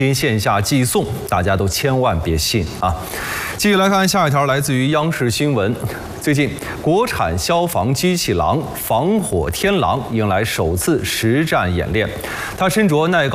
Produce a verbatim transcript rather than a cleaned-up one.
因线下寄送，大家都千万别信啊！继续来看下一条，来自于央视新闻。最近，国产消防机器狼“防火天狼”迎来首次实战演练，它身着耐高。